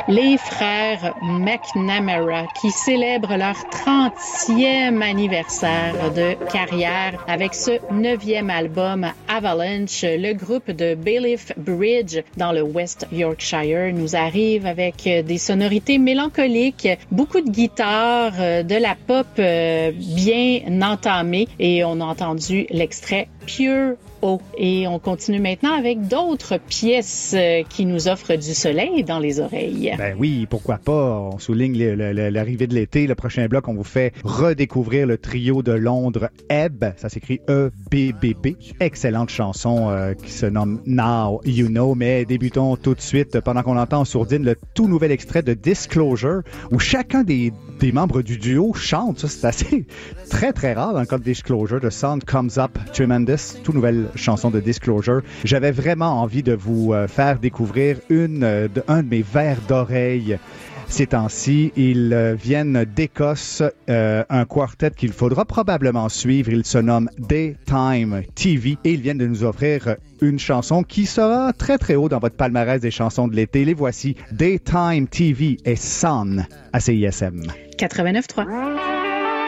les frères McNamara qui célèbrent leur 30e anniversaire de carrière avec ce 9e album Avalanche. Le groupe de Bailiff Bridge dans le West Yorkshire nous arrive avec des sonorités mélancoliques, beaucoup de guitare, de la pop bien entamée et on a entendu l'extrait Pure O. Et on continue maintenant avec d'autres pièces qui nous offrent du soleil dans les oreilles. Ben oui, pourquoi pas. On souligne l'arrivée de l'été. Le prochain bloc, on vous fait redécouvrir le trio de Londres Ebb. Ça s'écrit E-B-B-B. Excellente chanson qui se nomme Now You Know. Mais débutons tout de suite, pendant qu'on entend en sourdine le tout nouvel extrait de Disclosure, où chacun des membres du duo chante. Ça, c'est assez très, très rare dans le cas de Disclosure. The Sound Comes Up Tremendous. Toute nouvelle chanson de Disclosure. J'avais vraiment envie de vous faire découvrir un de mes vers d'oreille. Ces temps-ci, ils viennent d'Écosse, un quartet qu'il faudra probablement suivre. Il se nomme Daytime TV et ils viennent de nous offrir une chanson qui sera très très haut dans votre palmarès des chansons de l'été. Les voici, Daytime TV et Sun à CISM. 89.3.